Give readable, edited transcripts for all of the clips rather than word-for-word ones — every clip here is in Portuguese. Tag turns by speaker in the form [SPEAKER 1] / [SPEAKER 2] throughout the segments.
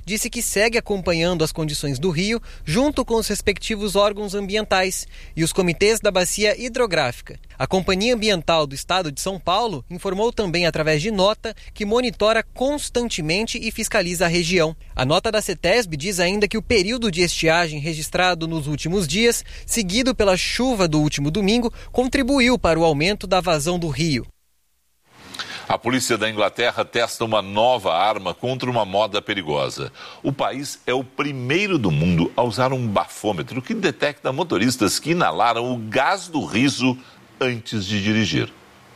[SPEAKER 1] disse que segue acompanhando as condições do rio junto com os respectivos órgãos ambientais e os comitês da bacia hidrográfica. A Companhia Ambiental do Estado de São Paulo informou também através de nota que monitora constantemente e fiscaliza a região. A nota da CETESB diz ainda que o período de estiagem registrado nos últimos dias, seguido pela chuva do último domingo, contribuiu para o aumento da vazão do rio.
[SPEAKER 2] A polícia da Inglaterra testa uma nova arma contra uma moda perigosa. O país é o primeiro do mundo a usar um bafômetro que detecta motoristas que inalaram o gás do riso antes de dirigir.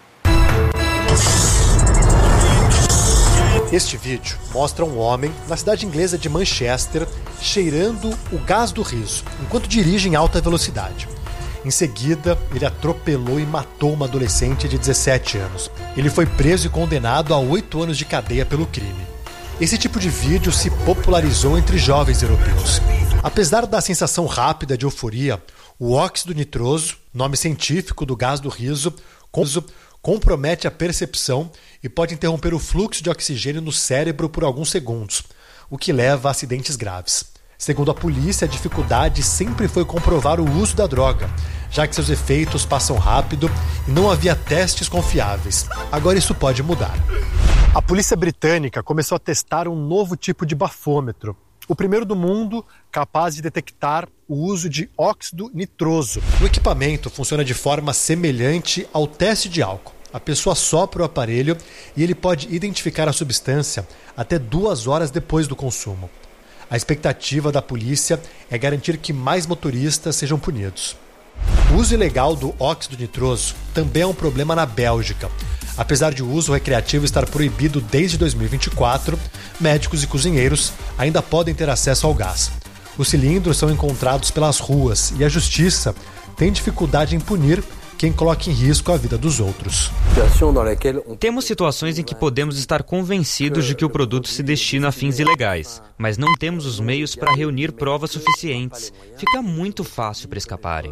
[SPEAKER 3] Este vídeo mostra um homem na cidade inglesa de Manchester cheirando o gás do riso enquanto dirige em alta velocidade. Em seguida, ele atropelou e matou uma adolescente de 17 anos. Ele foi preso e condenado a 8 anos de cadeia pelo crime. Esse tipo de vídeo se popularizou entre jovens europeus. Apesar da sensação rápida de euforia, o óxido nitroso, nome científico do gás do riso, compromete a percepção e pode interromper o fluxo de oxigênio no cérebro por alguns segundos, o que leva a acidentes graves. Segundo a polícia, a dificuldade sempre foi comprovar o uso da droga, já que seus efeitos passam rápido e não havia testes confiáveis. Agora isso pode mudar. A polícia britânica começou a testar um novo tipo de bafômetro, o primeiro do mundo capaz de detectar o uso de óxido nitroso. O equipamento funciona de forma semelhante ao teste de álcool. A pessoa sopra o aparelho e ele pode identificar a substância até 2 horas depois do consumo. A expectativa da polícia é garantir que mais motoristas sejam punidos. O uso ilegal do óxido nitroso também é um problema na Bélgica. Apesar de o uso recreativo estar proibido desde 2024, médicos e cozinheiros ainda podem ter acesso ao gás. Os cilindros são encontrados pelas ruas e a justiça tem dificuldade em punir quem coloca em risco a vida dos outros.
[SPEAKER 4] Temos situações em que podemos estar convencidos de que o produto se destina a fins ilegais, mas não temos os meios para reunir provas suficientes. Fica muito fácil para escaparem.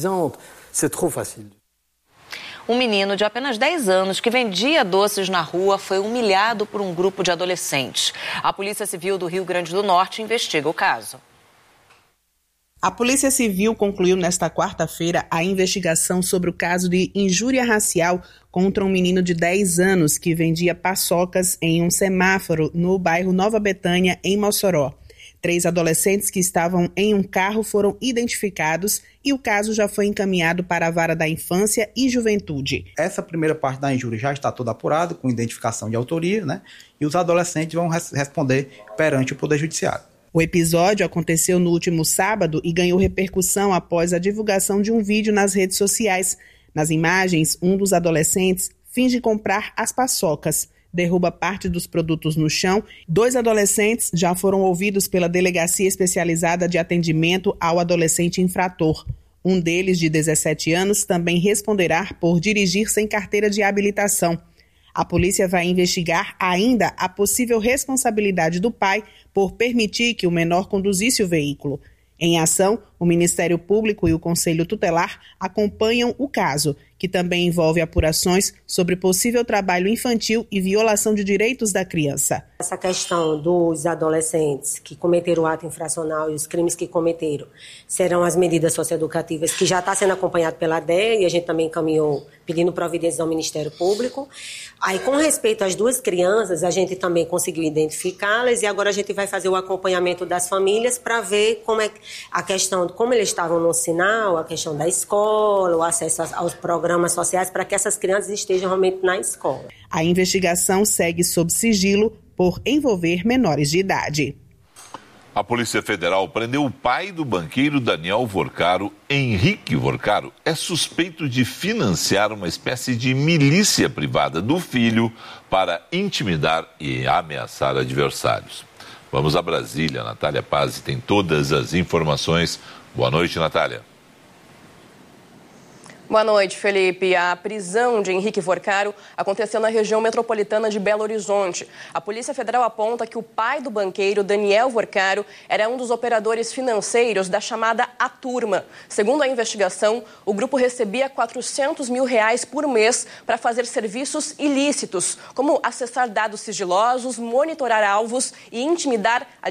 [SPEAKER 5] Um menino de apenas 10 anos que vendia doces na rua foi humilhado por um grupo de adolescentes. A Polícia Civil do Rio Grande do Norte investiga o caso.
[SPEAKER 6] A Polícia Civil concluiu nesta quarta-feira a investigação sobre o caso de injúria racial contra um menino de 10 anos que vendia paçocas em um semáforo no bairro Nova Betânia, em Mossoró. 3 adolescentes que estavam em um carro foram identificados e o caso já foi encaminhado para a Vara da Infância e Juventude.
[SPEAKER 7] Essa primeira parte da injúria já está toda apurada, com identificação de autoria, né? E os adolescentes vão responder perante o Poder Judiciário.
[SPEAKER 6] O episódio aconteceu no último sábado e ganhou repercussão após a divulgação de um vídeo nas redes sociais. Nas imagens, um dos adolescentes finge comprar as paçocas, derruba parte dos produtos no chão. 2 adolescentes já foram ouvidos pela Delegacia Especializada de Atendimento ao Adolescente Infrator. Um deles, de 17 anos, também responderá por dirigir sem carteira de habilitação. A polícia vai investigar ainda a possível responsabilidade do pai por permitir que o menor conduzisse o veículo. Em ação, o Ministério Público e o Conselho Tutelar acompanham o caso, que também envolve apurações sobre possível trabalho infantil e violação de direitos da criança.
[SPEAKER 8] Essa questão dos adolescentes que cometeram o ato infracional e os crimes que cometeram serão as medidas socioeducativas que já está sendo acompanhado pela DEA e a gente também encaminhou pedindo providências ao Ministério Público. Aí, com respeito às 2 crianças, a gente também conseguiu identificá-las e agora a gente vai fazer o acompanhamento das famílias para ver como é a questão de como eles estavam no sinal, a questão da escola, o acesso aos programas sociais para que essas crianças estejam realmente na escola.
[SPEAKER 6] A investigação segue sob sigilo por envolver menores de idade.
[SPEAKER 2] A Polícia Federal prendeu o pai do banqueiro Daniel Vorcaro. Henrique Vorcaro é suspeito de financiar uma espécie de milícia privada do filho para intimidar e ameaçar adversários. Vamos a Brasília. Natália Pazzi tem todas as informações. Boa noite, Natália.
[SPEAKER 9] Boa noite, Felipe. A prisão de Henrique Vorcaro aconteceu na região metropolitana de Belo Horizonte. A Polícia Federal aponta que o pai do banqueiro, Daniel Vorcaro, era um dos operadores financeiros da chamada A Turma. Segundo a investigação, o grupo recebia R$400 mil por mês para fazer serviços ilícitos, como acessar dados sigilosos, monitorar alvos e intimidar